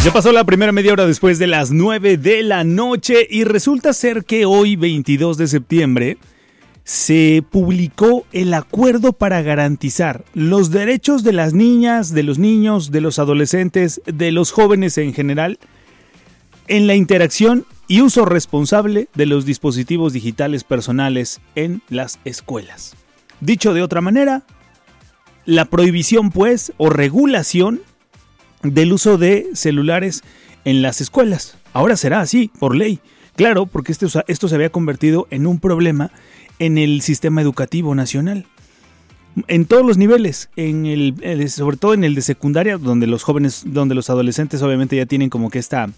Ya pasó la primera media hora después de las 9 de la noche y resulta ser que hoy, 22 de septiembre, se publicó el acuerdo para garantizar los derechos de las niñas, de los niños, de los adolescentes, de los jóvenes en general, en la interacción y uso responsable de los dispositivos digitales personales en las escuelas. Dicho de otra manera, la prohibición, pues, o regulación del uso de celulares en las escuelas. Ahora será así, por ley. Claro, porque esto se había convertido en un problema en el sistema educativo nacional. En todos los niveles, sobre todo en el de secundaria, donde los jóvenes, donde los adolescentes obviamente ya tienen como que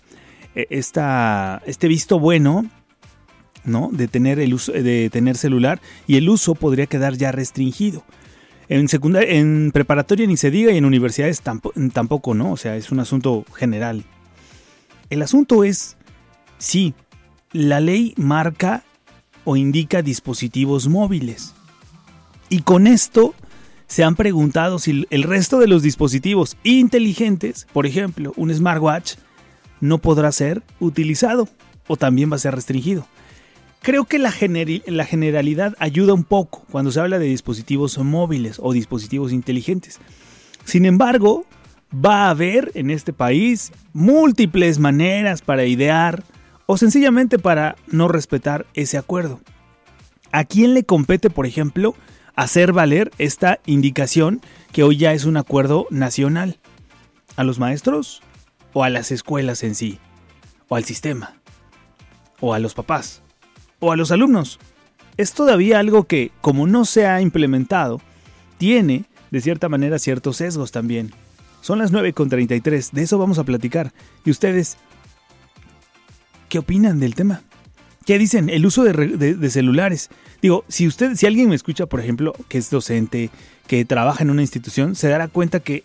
este visto bueno, ¿no? De tener celular, y el uso podría quedar ya restringido. En preparatoria ni se diga, y en universidades tampoco, ¿no? O sea, es un asunto general. El asunto es, sí, la ley marca o indica dispositivos móviles. Y con esto se han preguntado si el resto de los dispositivos inteligentes, por ejemplo, un smartwatch, no podrá ser utilizado o también va a ser restringido. Creo que la generalidad ayuda un poco cuando se habla de dispositivos móviles o dispositivos inteligentes. Sin embargo, va a haber en este país múltiples maneras para idear o sencillamente para no respetar ese acuerdo. ¿A quién le compete, por ejemplo, hacer valer esta indicación que hoy ya es un acuerdo nacional? ¿A los maestros o a las escuelas en sí? ¿O al sistema? ¿O a los papás? ¿O a los alumnos? Es todavía algo que, como no se ha implementado, tiene, de cierta manera, ciertos sesgos también. Son las 9:33, de eso vamos a platicar. ¿Y ustedes qué opinan del tema? ¿Qué dicen? El uso de celulares. Digo, si alguien me escucha, por ejemplo, que es docente, que trabaja en una institución, se dará cuenta que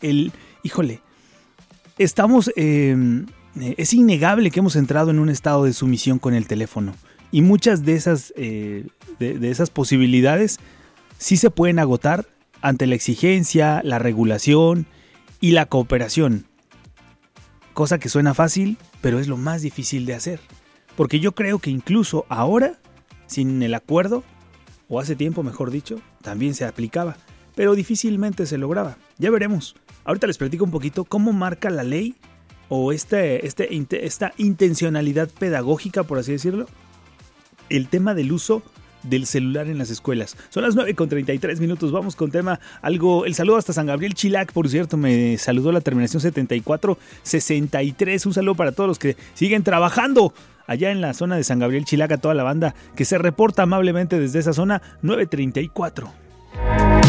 es innegable que hemos entrado en un estado de sumisión con el teléfono. Y muchas de esas posibilidades sí se pueden agotar ante la exigencia, la regulación y la cooperación. Cosa que suena fácil, pero es lo más difícil de hacer. Porque yo creo que incluso ahora, sin el acuerdo, o hace tiempo mejor dicho, también se aplicaba, pero difícilmente se lograba. Ya veremos. Ahorita les platico un poquito cómo marca la ley o esta intencionalidad pedagógica, por así decirlo, el tema del uso del celular en las escuelas. Son las 9:33, vamos con tema el saludo hasta San Gabriel Chilac, por cierto, me saludó la terminación 7463, un saludo para todos los que siguen trabajando allá en la zona de San Gabriel Chilac, a toda la banda que se reporta amablemente desde esa zona. 9:34.